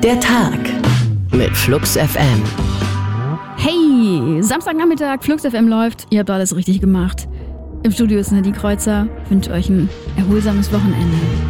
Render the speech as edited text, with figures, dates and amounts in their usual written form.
Der Tag mit Flux FM. Hey, Samstagnachmittag, Flux FM läuft. Ihr habt alles richtig gemacht. Im Studio ist Nadine Kreuzer. Ich wünsche euch ein erholsames Wochenende.